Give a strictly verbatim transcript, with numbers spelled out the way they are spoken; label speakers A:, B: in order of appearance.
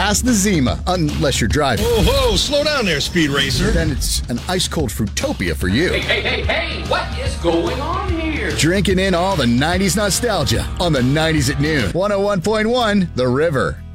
A: past the Zima, unless you're driving.
B: Whoa, whoa, slow down there, Speed Racer.
A: Then it's an ice-cold Fruitopia for you.
C: Hey, hey, hey, hey, what is going on here?
A: Drinking in all the nineties nostalgia on the nineties at noon. one oh one point one The River.